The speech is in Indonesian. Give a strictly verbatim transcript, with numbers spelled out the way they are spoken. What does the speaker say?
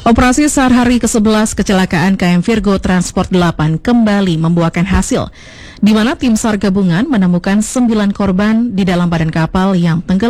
Operasi SAR hari kesebelas kecelakaan K M Virgo Transport delapan kembali membuahkan hasil, di mana tim SAR gabungan menemukan sembilan korban di dalam badan kapal yang tenggelam.